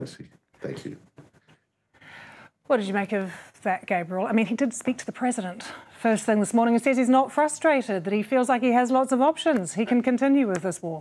Thank you. What did you make of that, Gabriel? I mean, he did speak to the president first thing this morning and says he's not frustrated, that he feels like he has lots of options. He can continue with this war.